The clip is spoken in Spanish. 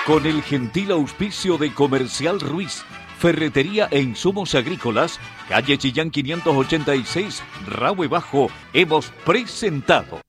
Con el gentil auspicio de Comercial Ruiz, Ferretería e Insumos Agrícolas, calle Chillán 586, Rahue Bajo, hemos presentado